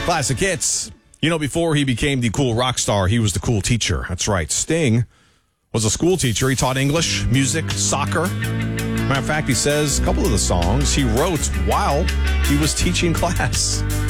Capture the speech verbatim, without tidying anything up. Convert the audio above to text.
Classic hits. You know, before he became the cool rock star, he was the cool teacher. That's right. Sting was a school teacher. He taught English, music, soccer. Matter of fact, he says a couple of the songs he wrote while he was teaching class.